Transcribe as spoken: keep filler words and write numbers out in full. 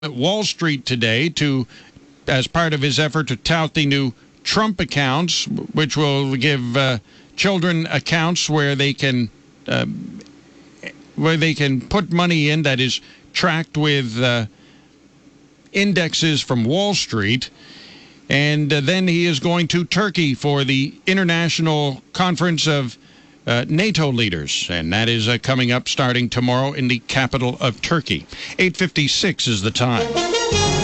at Wall Street today to, as part of his effort to tout the new Trump accounts, which will give uh, children accounts where they can uh, where they can put money in that is tracked with uh, indexes from Wall Street. And uh, then he is going to Turkey for the International Conference of uh, NATO leaders, and that is uh, coming up starting tomorrow in the capital of Turkey. eight fifty-six is the time.